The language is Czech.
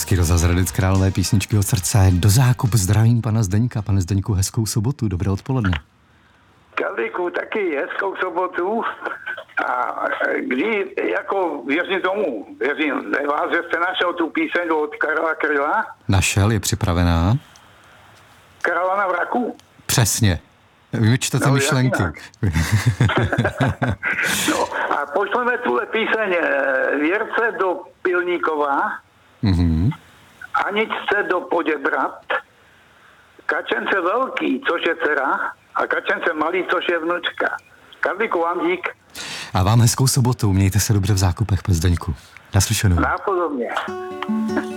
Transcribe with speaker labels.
Speaker 1: Český rozhlas Hradec Králové, písničky od srdce. Do zákup zdravím pana Zdeňka. Pane Zdeňku, hezkou sobotu, dobré odpoledne.
Speaker 2: Karlíku, taky hezkou sobotu. A kdy, jako věřím ve vás, že jste našel tu píseň od Karla Kryla?
Speaker 1: Našel, je připravená.
Speaker 2: Krála na vraku?
Speaker 1: Přesně. Vy čtete myšlenky.
Speaker 2: No a pošleme tuhle píseň Věrce do Pilníkova, Aničce do Poděbrat, Kačence velký, což je dcera, a Kačence malý, což je vnučka. Karlíku, vám dík.
Speaker 1: A vám hezkou sobotu, mějte se dobře v zákupech, pane Zdeňku. Naslyšenou.
Speaker 2: Nápodobně.